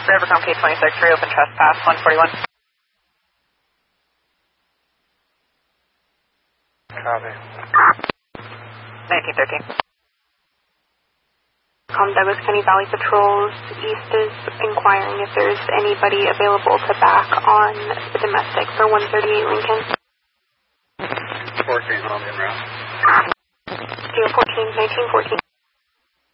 Rivercom K26, reopen trespass, 141. Copy. 1913. Douglas County Valley Patrols East is inquiring if there's anybody available to back on the domestic for 138 Lincoln. 14, home in route. 014, 1914.